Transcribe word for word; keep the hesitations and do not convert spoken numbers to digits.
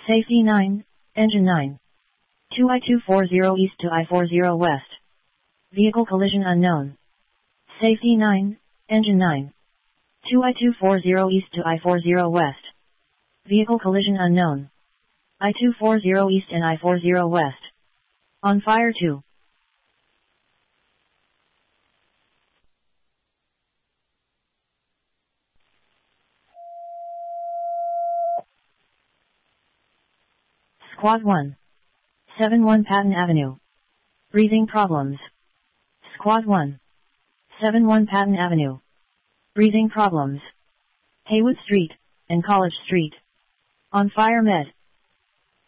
Safety nine, Engine nine. two I two forty East to I forty West. Vehicle collision unknown. Safety nine, Engine nine. two I two forty East to I forty West. Vehicle collision unknown. I two forty East and I forty West. On fire two. Squad one. seven one Patton Avenue. Breathing problems. Squad one. seven one Patton Avenue. Breathing problems. Haywood Street, and College Street. On fire med.